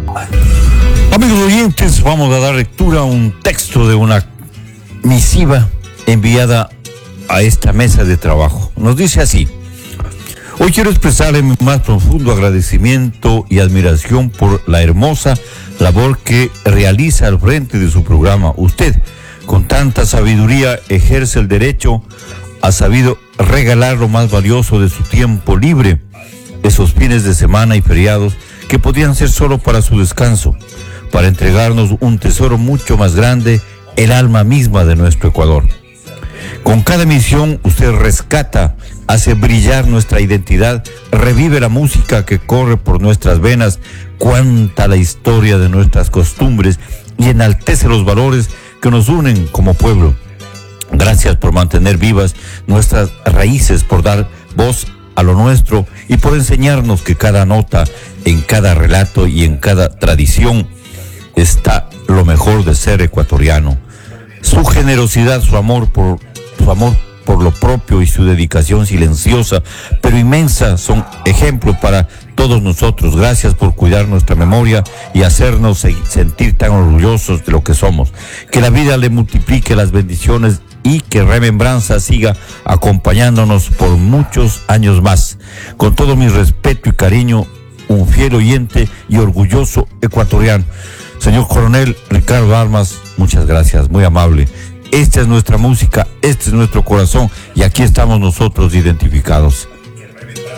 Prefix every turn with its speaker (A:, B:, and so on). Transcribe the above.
A: Amigos oyentes, vamos a dar lectura a un texto de una misiva enviada a esta mesa de trabajo. Nos dice así: hoy quiero expresarle mi más profundo agradecimiento y admiración por la hermosa labor que realiza al frente de su programa. Usted, con tanta sabiduría, ejerce el derecho, ha sabido regalar lo más valioso de su tiempo libre, esos fines de semana y feriados que podían ser solo para su descanso, para entregarnos un tesoro mucho más grande, el alma misma de nuestro Ecuador. Con cada emisión usted rescata, hace brillar nuestra identidad, revive la música que corre por nuestras venas, cuenta la historia de nuestras costumbres y enaltece los valores que nos unen como pueblo. Gracias por mantener vivas nuestras raíces, por dar voz a lo nuestro y por enseñarnos que cada nota, en cada relato y en cada tradición está lo mejor de ser ecuatoriano. Su generosidad, su amor por lo propio y su dedicación silenciosa pero inmensa son ejemplos para todos nosotros. Gracias por cuidar nuestra memoria y hacernos sentir tan orgullosos de lo que somos. Que la vida le multiplique las bendiciones y que Remembranza siga acompañándonos por muchos años más. Con todo mi respeto y cariño, un fiel oyente y orgulloso ecuatoriano. Señor Coronel Ricardo Armas, muchas gracias, muy amable. Esta es nuestra música, este es nuestro corazón y aquí estamos nosotros identificados.